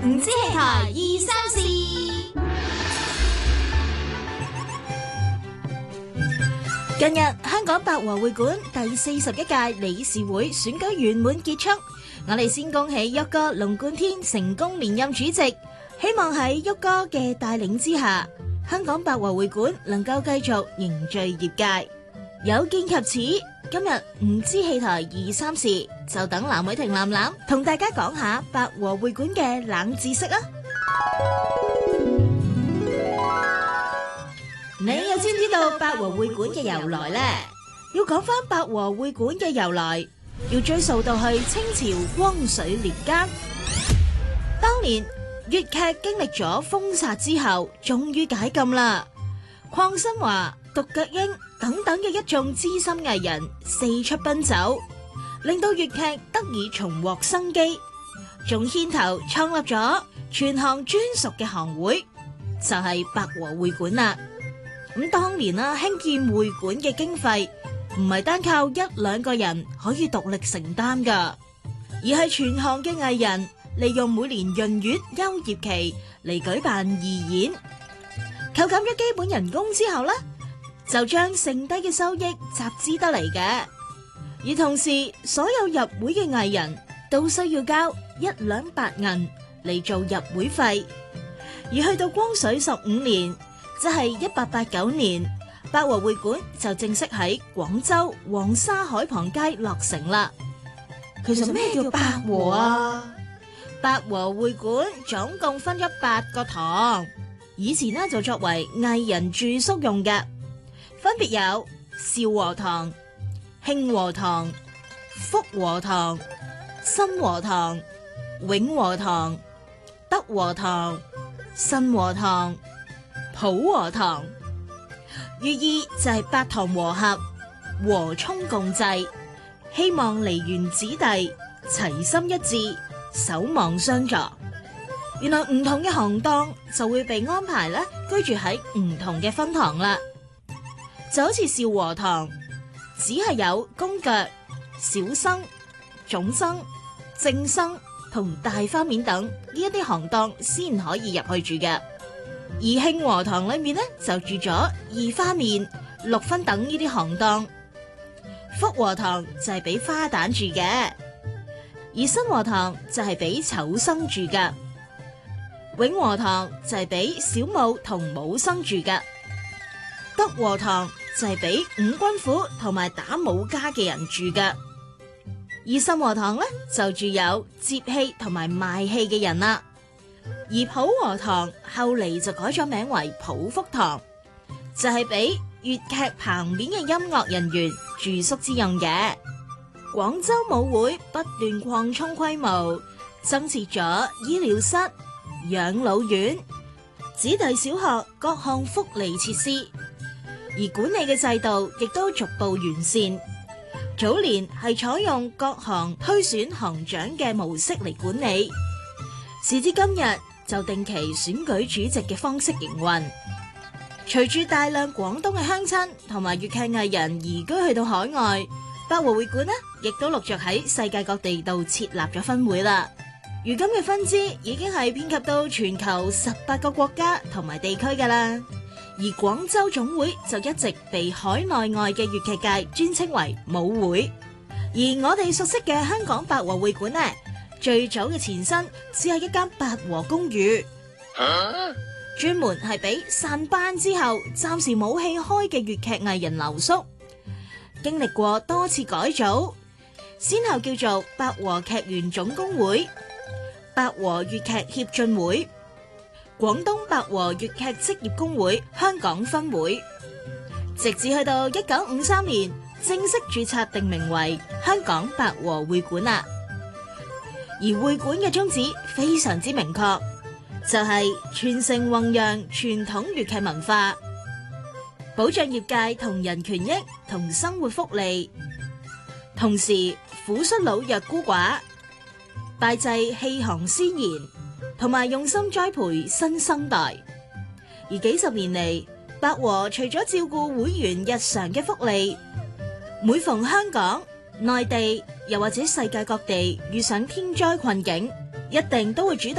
唔知戲台234。近日，香港百和會館第41屆理事會選舉圓滿結束，我哋先恭喜旭哥龍冠天成功連任主席，希望喺旭哥嘅帶領之下，香港百和會館能夠繼續凝聚業界。有見及此，今日唔知戲台234就等藍偉霆藍藍同大家講下百和會館嘅冷知識啊！你又知唔知道百和會館嘅由來呢？要講翻百和會館嘅由來，要追溯到去清朝光緒年間。當年粵劇經歷咗封殺之後，終於解禁啦。鄺新華、獨腳鷹等等嘅一眾資深藝人四出奔走，令到粵劇得以重獲生機，仲牽頭創立咗全行專屬嘅行會，就係百和會館啦。咁當年啦，興建會館嘅經費唔係單靠一兩個人可以獨立承擔噶，而係全行嘅藝人利用每年閏月休業期嚟舉辦義演，扣減咗基本人工之後呢，就將剩低嘅收益集資得嚟嘅。而同時，所有入會嘅藝人都需要交1兩白銀嚟做入會費。而去到光緒15年，即係1889年，百和會館就正式喺廣州黃沙海旁街落成啦。其實咩叫百和啊？百和會館總共分咗8個堂，以前呢就作為藝人住宿用嘅，分別有兆和堂、慶和堂、福和堂、新和堂、永和堂、德和堂、新和堂、普和堂，寓意就係8堂和合，和衷共濟，希望梨園子弟齊心一致，守望相助。原來唔同嘅行當就會被安排咧居住喺唔同嘅分堂啦，就好似兆和堂，只係有公腳、小生、總生、正生同大花面等呢一啲行當先可以入去住嘅。而慶和堂裏面呢，就住咗二花面、六分等呢啲行當，福和堂就係俾花旦住嘅，而新和堂就係俾丑生住嘅，永和堂就係俾小武同武生住嘅，德和堂就係俾五軍府同埋打武家嘅人住嘅，而新和堂呢，就住有接戲同埋賣戲嘅人啦。而普和堂後嚟就改咗名為普福堂，就係俾粵劇棚面嘅音樂人員住宿之用嘅。廣州舞會不斷擴充規模，增設咗醫療室、養老院、子弟小學各項福利設施，而管理嘅制度亦都逐步完善。早年係採用各行推選行長嘅模式嚟管理，時至今日就定期選舉主席嘅方式營運。隨住大量廣東嘅鄉親同埋粵劇藝人移居去到海外，百和會館呢亦都陸續喺世界各地度設立咗分會啦。如今嘅分支已經係遍及到全球18個國家同埋地區噶啦。而廣州總會就一直被海內外嘅粵劇界尊稱為舞會。而我哋熟悉嘅香港百和會館呢，最早嘅前身只係一間百和公寓，專門係俾散班之後暫時冇戲開嘅粵劇藝人留宿。經歷過多次改組，先後叫做百和劇員總工會、百和粵劇協進會、廣東百和粵劇職業工會香港分會，直至去到1953年正式註冊定名為香港百和會館啦。而會館嘅宗旨非常之明確，就係傳承弘揚傳統粵劇文化，保障業界同仁權益同生活福利，同時撫恤老弱孤寡，拜祭戲行先賢，同埋用心栽培新生代。而幾十年嚟，百和除咗照顧會員日常嘅福利，每逢香港、內地又或者世界各地遇上天災困境，一定都會主動